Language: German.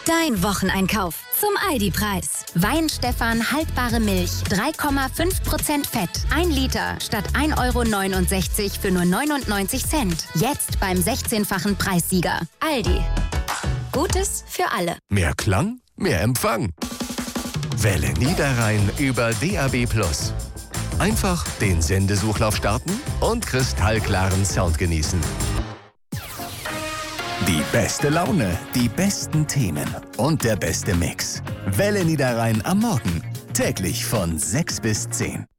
Dein Wocheneinkauf zum Aldi-Preis. Weinstefan haltbare Milch, 3,5% Fett. 1 Liter statt 1,69 € für nur 99 Cent. Jetzt beim 16-fachen Preissieger. Aldi. Gutes für alle. Mehr Klang, mehr Empfang. Welle Niederrhein über DAB+. Einfach den Sendesuchlauf starten und kristallklaren Sound genießen. Die beste Laune, die besten Themen und der beste Mix. Welle Niederrhein am Morgen. Täglich von 6 bis 10.